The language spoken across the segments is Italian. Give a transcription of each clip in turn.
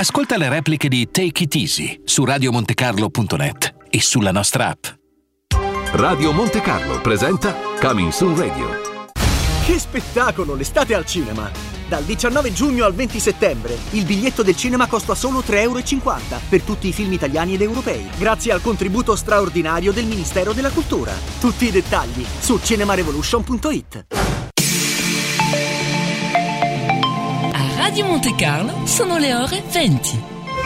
Ascolta le repliche di Take It Easy su radiomontecarlo.net e sulla nostra app. Radio Monte Carlo presenta Coming Soon Radio. Che spettacolo, l'estate al cinema! Dal 19 giugno al 20 settembre il biglietto del cinema costa solo €3,50 per tutti i film italiani ed europei, grazie al contributo straordinario del Ministero della Cultura. Tutti i dettagli su cinemarevolution.it. A Radio Monte Carlo sono le ore 20.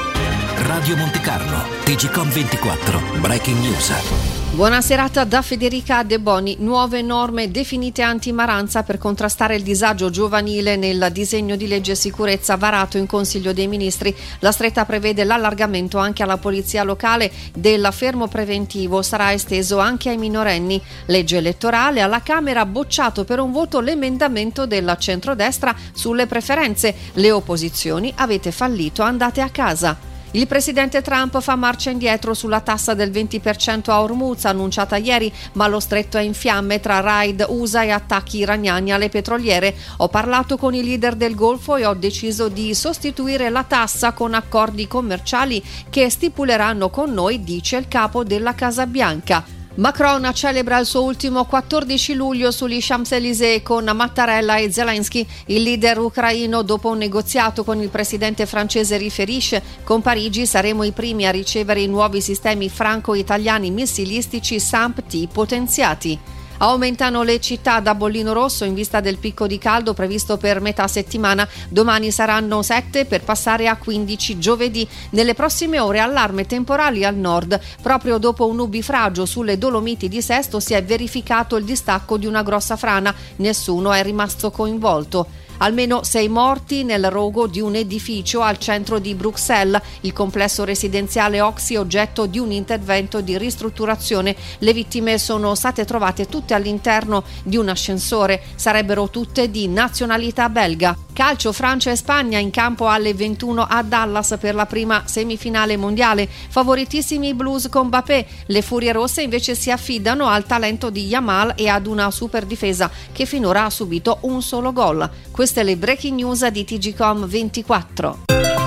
Radio Monte Carlo, TGCOM 24, Breaking News. Buona serata da Federica De Boni. Nuove norme definite anti-maranza per contrastare il disagio giovanile nel disegno di legge sicurezza varato in Consiglio dei Ministri. La stretta prevede l'allargamento anche alla polizia locale del fermo preventivo, sarà esteso anche ai minorenni. Legge elettorale, alla Camera bocciato per un voto l'emendamento della centrodestra sulle preferenze. Le opposizioni: avete fallito, andate a casa. Il presidente Trump fa marcia indietro sulla tassa del 20% a Hormuz annunciata ieri, ma lo stretto è in fiamme tra raid USA e attacchi iraniani alle petroliere. Ho parlato con i leader del Golfo e ho deciso di sostituire la tassa con accordi commerciali che stipuleranno con noi, dice il capo della Casa Bianca. Macron celebra il suo ultimo 14 luglio sugli Champs-Élysées con Mattarella e Zelensky. Il leader ucraino, dopo un negoziato con il presidente francese, riferisce: con Parigi saremo i primi a ricevere i nuovi sistemi franco-italiani missilistici SAMP-T potenziati. Aumentano le città da bollino rosso in vista del picco di caldo previsto per metà settimana. Domani saranno 7 per passare a 15 giovedì. Nelle prossime ore allarme temporali al nord. Proprio dopo un nubifragio sulle Dolomiti di Sesto si è verificato il distacco di una grossa frana. Nessuno è rimasto coinvolto. Almeno 6 morti nel rogo di un edificio al centro di Bruxelles. Il complesso residenziale Oxy oggetto di un intervento di ristrutturazione. Le vittime sono state trovate tutte all'interno di un ascensore. Sarebbero tutte di nazionalità belga. Calcio, Francia e Spagna in campo alle 21 a Dallas per la prima semifinale mondiale. Favoritissimi i Blues con Mbappé. Le Furie Rosse invece si affidano al talento di Yamal e ad una super difesa che finora ha subito un solo gol. Queste le breaking news di TGCOM 24.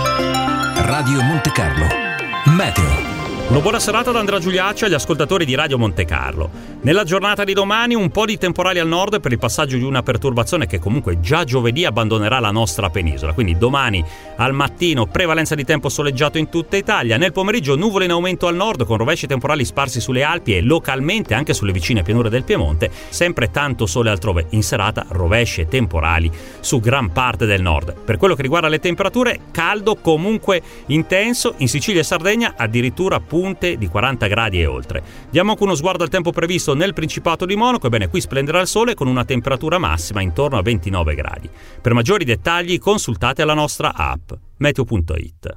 Radio Monte Carlo, Meteo. Una buona serata da Andrea Giuliaccio e agli ascoltatori di Radio Monte Carlo. Nella giornata di domani un po' di temporali al nord per il passaggio di una perturbazione che comunque già giovedì abbandonerà la nostra penisola. Quindi domani al mattino prevalenza di tempo soleggiato in tutta Italia. Nel pomeriggio nuvole in aumento al nord con rovesci temporali sparsi sulle Alpi e localmente anche sulle vicine pianure del Piemonte. Sempre tanto sole altrove. In serata rovesci e temporali su gran parte del nord. Per quello che riguarda le temperature, caldo comunque intenso. In Sicilia e Sardegna addirittura punte di 40 gradi e oltre. Diamo anche uno sguardo al tempo previsto nel Principato di Monaco. Ebbene, qui splenderà il sole con una temperatura massima intorno a 29 gradi. Per maggiori dettagli consultate la nostra app meteo.it.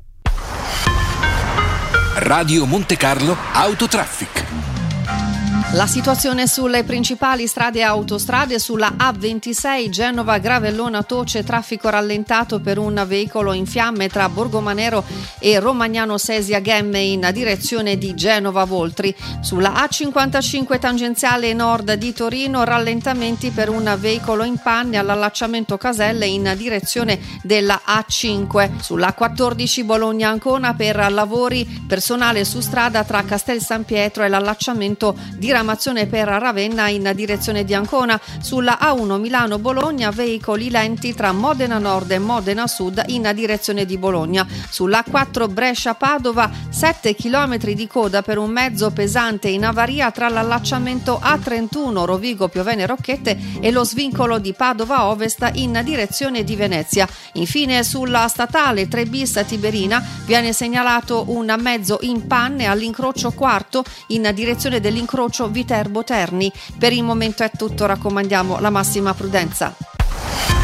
Radio Monte Carlo Autotraffic. La situazione sulle principali strade e autostrade: sulla A26 Genova-Gravellona-Toce, traffico rallentato per un veicolo in fiamme tra Borgomanero e Romagnano-Sesia-Ghemme in direzione di Genova-Voltri. Sulla A55 tangenziale nord di Torino, rallentamenti per un veicolo in panne all'allacciamento Caselle in direzione della A5. Sulla A14 Bologna-Ancona per lavori, personale su strada tra Castel San Pietro e l'allacciamento diramazione per Ravenna in direzione di Ancona. Sulla A1 Milano-Bologna, veicoli lenti tra Modena Nord e Modena Sud in direzione di Bologna. Sulla A4 Brescia-Padova, 7 km di coda per un mezzo pesante in avaria tra l'allacciamento A31 Rovigo-Piovene-Rocchette e lo svincolo di Padova Ovest in direzione di Venezia. Infine sulla statale 3 bis Tiberina viene segnalato un mezzo in panne all'incrocio quarto in direzione dell'incrocio Viterbo Terni. Per il momento è tutto, raccomandiamo la massima prudenza.